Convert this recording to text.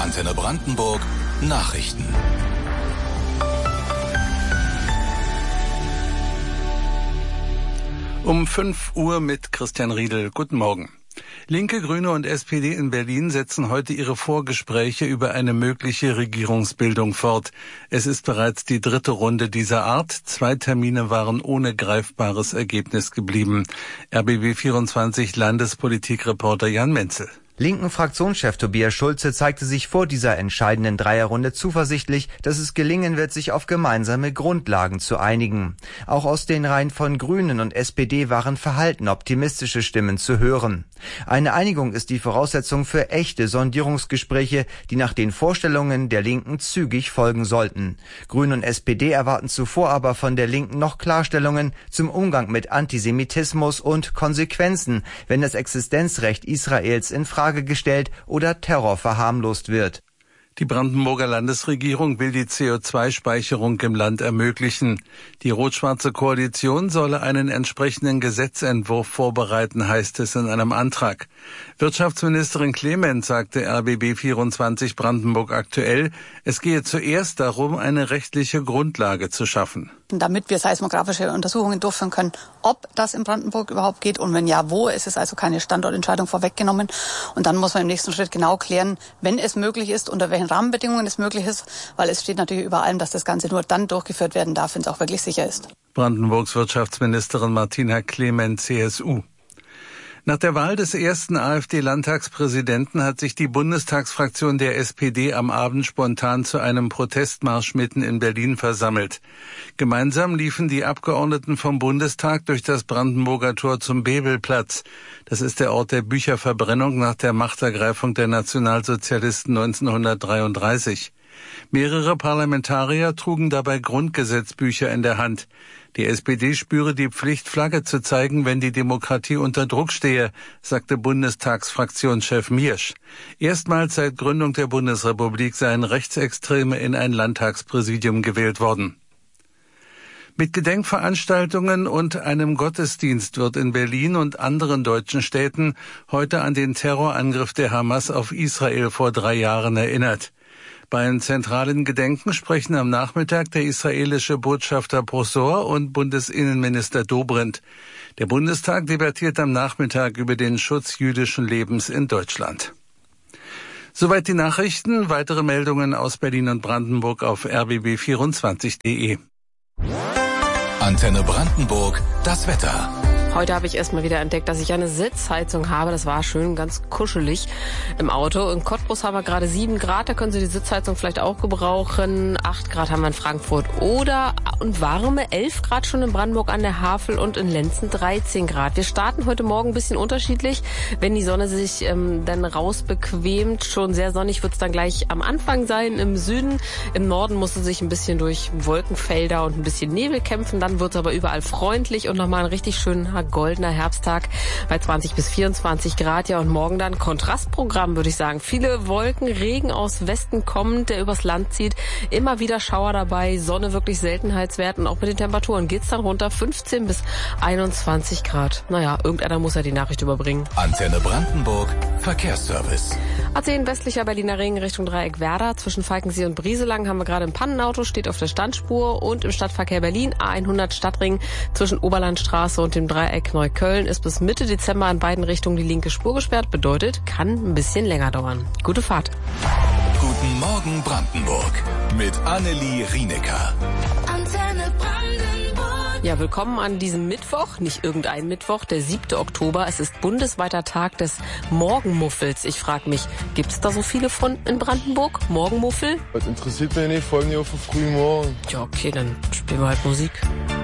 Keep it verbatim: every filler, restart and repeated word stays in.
Antenne Brandenburg Nachrichten. Um fünf Uhr mit Christian Riedel. Guten Morgen. Linke, Grüne und S P D in Berlin setzen heute ihre Vorgespräche über eine mögliche Regierungsbildung fort. Es ist bereits die dritte Runde dieser Art. Zwei Termine waren ohne greifbares Ergebnis geblieben. R B B vierundzwanzig Landespolitikreporter Jan Menzel. Linken Fraktionschef Tobias Schulze zeigte sich vor dieser entscheidenden Dreierrunde zuversichtlich, dass es gelingen wird, sich auf gemeinsame Grundlagen zu einigen. Auch aus den Reihen von Grünen und S P D waren verhalten optimistische Stimmen zu hören. Eine Einigung ist die Voraussetzung für echte Sondierungsgespräche, die nach den Vorstellungen der Linken zügig folgen sollten. Grüne und S P D erwarten zuvor aber von der Linken noch Klarstellungen zum Umgang mit Antisemitismus und Konsequenzen, wenn das Existenzrecht Israels in Frage gestellt oder Terror verharmlost wird. Die Brandenburger Landesregierung will die C O zwei Speicherung im Land ermöglichen. Die rot-schwarze Koalition solle einen entsprechenden Gesetzentwurf vorbereiten, heißt es in einem Antrag. Wirtschaftsministerin Clement sagte R B B vierundzwanzig Brandenburg aktuell, es gehe zuerst darum, eine rechtliche Grundlage zu schaffen. Damit wir seismografische Untersuchungen durchführen können, ob das in Brandenburg überhaupt geht und wenn ja, wo. Es ist also keine Standortentscheidung vorweggenommen. Und dann muss man im nächsten Schritt genau klären, wenn es möglich ist, unter welchen Rahmenbedingungen es möglich ist, weil es steht natürlich über allem, dass das Ganze nur dann durchgeführt werden darf, wenn es auch wirklich sicher ist. Brandenburgs Wirtschaftsministerin Martina Clement, C S U. Nach der Wahl des ersten AfD-Landtagspräsidenten hat sich die Bundestagsfraktion der S P D am Abend spontan zu einem Protestmarsch mitten in Berlin versammelt. Gemeinsam liefen die Abgeordneten vom Bundestag durch das Brandenburger Tor zum Bebelplatz. Das ist der Ort der Bücherverbrennung nach der Machtergreifung der Nationalsozialisten neunzehnhundertdreiunddreißig. Mehrere Parlamentarier trugen dabei Grundgesetzbücher in der Hand. Die S P D spüre die Pflicht, Flagge zu zeigen, wenn die Demokratie unter Druck stehe, sagte Bundestagsfraktionschef Miersch. Erstmals seit Gründung der Bundesrepublik seien Rechtsextreme in ein Landtagspräsidium gewählt worden. Mit Gedenkveranstaltungen und einem Gottesdienst wird in Berlin und anderen deutschen Städten heute an den Terrorangriff der Hamas auf Israel vor drei Jahren erinnert. Beim zentralen Gedenken sprechen am Nachmittag der israelische Botschafter Prosor und Bundesinnenminister Dobrindt. Der Bundestag debattiert am Nachmittag über den Schutz jüdischen Lebens in Deutschland. Soweit die Nachrichten. Weitere Meldungen aus Berlin und Brandenburg auf r b b vierundzwanzig punkt de. Antenne Brandenburg, das Wetter. Heute habe ich erstmal wieder entdeckt, dass ich eine Sitzheizung habe. Das war schön, ganz kuschelig im Auto. In Cottbus haben wir gerade sieben Grad, da können Sie die Sitzheizung vielleicht auch gebrauchen. acht Grad haben wir in Frankfurt oder und warme elf Grad schon in Brandenburg an der Havel und in Lenzen dreizehn Grad. Wir starten heute Morgen ein bisschen unterschiedlich. Wenn die Sonne sich ähm, dann rausbequemt, schon sehr sonnig wird es dann gleich am Anfang sein im Süden. Im Norden muss es sich ein bisschen durch Wolkenfelder und ein bisschen Nebel kämpfen. Dann wird es aber überall freundlich und nochmal einen richtig schönen goldener Herbsttag bei zwanzig bis vierundzwanzig Grad. Ja, und morgen dann Kontrastprogramm, würde ich sagen. Viele Wolken, Regen aus Westen kommend, der übers Land zieht. Immer wieder Schauer dabei, Sonne wirklich Seltenheitswert. Und auch mit den Temperaturen geht's dann runter, fünfzehn bis einundzwanzig Grad. Naja, irgendeiner muss ja die Nachricht überbringen. Antenne Brandenburg, Verkehrsservice. A zehn westlicher Berliner Ring Richtung Dreieck Werder. Zwischen Falkensee und Brieselang haben wir gerade ein Pannenauto, steht auf der Standspur. Und im Stadtverkehr Berlin A hundert Stadtring zwischen Oberlandstraße und dem Dreieck Neukölln ist bis Mitte Dezember in beiden Richtungen die linke Spur gesperrt. Bedeutet, kann ein bisschen länger dauern. Gute Fahrt. Guten Morgen Brandenburg mit Annelie Rienecker. Antenne Brandenburg. Ja, willkommen an diesem Mittwoch. Nicht irgendein Mittwoch, der siebte Oktober. Es ist bundesweiter Tag des Morgenmuffels. Ich frage mich, gibt es da so viele von in Brandenburg? Morgenmuffel? Das interessiert mich nicht, vor allem nicht auf den frühen Morgen. Ja, okay, dann spielen wir halt Musik.